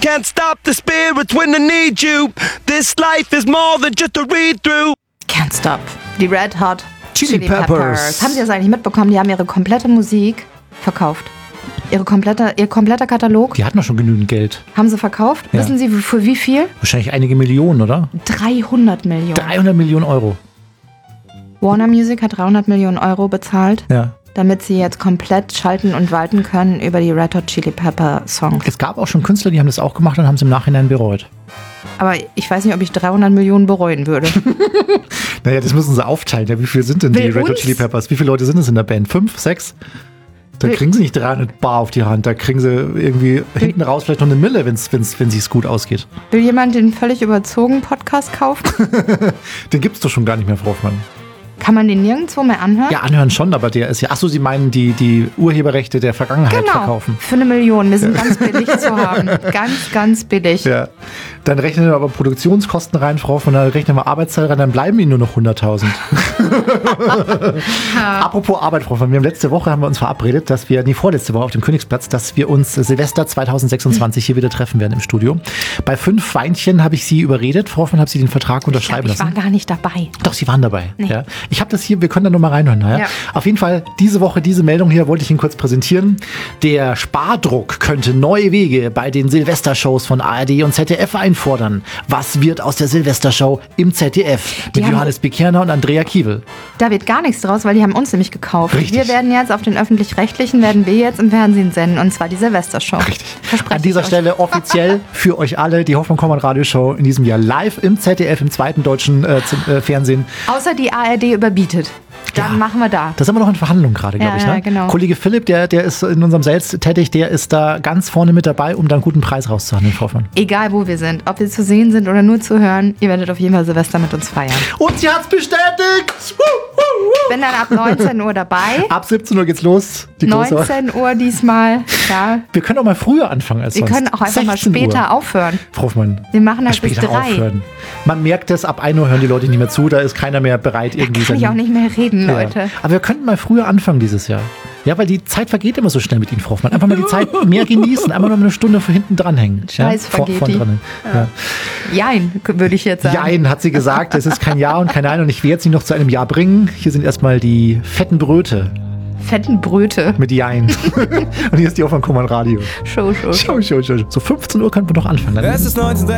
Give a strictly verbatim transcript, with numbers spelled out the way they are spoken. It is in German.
Can't stop the spirits when they need you. This life is more than just a read-through. Can't stop. Die Red Hot Chili, Chili Peppers. Peppers. Haben Sie das eigentlich mitbekommen? Die haben ihre komplette Musik verkauft. Ihre komplette, ihr kompletter Katalog Die hatten doch schon genügend Geld. haben sie verkauft. Ja. Wissen Sie, für wie viel? Wahrscheinlich einige Millionen, oder? dreihundert Millionen. dreihundert Millionen Euro. Warner Music hat dreihundert Millionen Euro bezahlt, Ja. damit sie jetzt komplett schalten und walten können über die Red Hot Chili Pepper Songs. Es gab auch schon Künstler, die haben das auch gemacht und haben es im Nachhinein bereut. Aber ich weiß nicht, ob ich dreihundert Millionen bereuen würde. Naja, das müssen sie aufteilen. Ja, wie viel sind denn die Will Red Hot uns- Chili Peppers? Wie viele Leute sind es in der Band? Fünf, sechs? Da Will- kriegen sie nicht dreihundert Bar auf die Hand. Da kriegen sie irgendwie hinten raus vielleicht noch eine Mille, wenn's, wenn's, wenn es gut ausgeht. Will jemand den völlig überzogen Podcast kaufen? Den gibt's doch schon gar nicht mehr, Frau Hoffmann. Kann man den nirgendwo mehr anhören? Ja, anhören schon, aber der ist ja... Achso, Sie meinen die, die Urheberrechte der Vergangenheit Genau, verkaufen. für eine Million. Wir sind ganz billig zu haben. Ganz, ganz billig. Ja. Dann rechnen wir aber Produktionskosten rein, Frau Hoffmann, dann rechnen wir Arbeitszeit rein, dann bleiben Ihnen nur noch hunderttausend. Apropos Arbeit, Frau Hoffmann, wir haben letzte Woche haben wir uns verabredet, dass wir, nee, vorletzte Woche auf dem Königsplatz, dass wir uns Silvester zwanzig sechsundzwanzig hier wieder treffen werden im Studio. Bei fünf Weinchen habe ich Sie überredet. Frau Hoffmann, habe Sie den Vertrag unterschreiben Ich war lassen? gar nicht dabei. Doch, Sie waren dabei. Nee. Ja. Ich habe das hier, wir können da nochmal reinhören. Ja? Ja. Auf jeden Fall, diese Woche, diese Meldung hier wollte ich Ihnen kurz präsentieren. Der Spardruck könnte neue Wege bei den Silvestershows von A R D und Z D F einfordern. Was wird aus der Silvestershow im Z D F? Die Mit haben- Johannes Bekerner und Andrea Kiewel. Da wird gar nichts draus, weil die haben uns nämlich gekauft. Richtig. Wir werden jetzt auf den Öffentlich-Rechtlichen, werden wir jetzt im Fernsehen senden, und zwar die Silvestershow. Richtig. Verspreche An dieser ich euch. Stelle offiziell für euch alle die Hoffmann-Kommand-Radioshow in diesem Jahr live im Z D F, im zweiten deutschen äh, Z- äh, Fernsehen. Außer die A R D überbietet. Dann Ja. machen wir da. Da sind wir noch in Verhandlungen gerade, glaube Ja, ich. Ne? ja, genau. Kollege Philipp, der, der ist in unserem Sales tätig, der ist da ganz vorne mit dabei, um da einen guten Preis rauszuhandeln, Frau Hoffmann. Egal wo wir sind, ob wir zu sehen sind oder nur zu hören, ihr werdet auf jeden Fall Silvester mit uns feiern. Und sie hat's bestätigt! Woo, woo, woo. Ich bin dann ab neunzehn Uhr dabei. Ab siebzehn Uhr geht's los. Die große- neunzehn Uhr diesmal. Ja. Wir können auch mal früher anfangen als Wir sonst. können auch einfach mal sechzehn später Uhr. aufhören. Frau Hoffmann. Wir machen halt bis später drei. aufhören. Man merkt es, ab ein Uhr hören die Leute nicht mehr zu, da ist keiner mehr bereit, irgendwie Kann ich sein- auch nicht mehr reden, Ja. Leute. Aber wir könnten mal früher anfangen dieses Jahr. Ja, weil die Zeit vergeht immer so schnell mit Ihnen, Frau Hoffmann. Einfach mal die Zeit mehr genießen, einfach noch mal eine Stunde vor hinten dranhängen. Scheiß Vor- Spaghetti. vorn dran. Ja. Jein, würde ich jetzt sagen. Jein, hat sie gesagt. Es ist kein Ja und kein Nein und ich will jetzt nicht noch zu einem Ja bringen. Hier sind erstmal die fetten Bröte Fetten Bröte. mit Jein. Und hier ist die Hoffmann Kommand Radio. Show, show, show. Schau, schau, schau. So fünfzehn Uhr könnten wir doch anfangen. Es ist neunzehn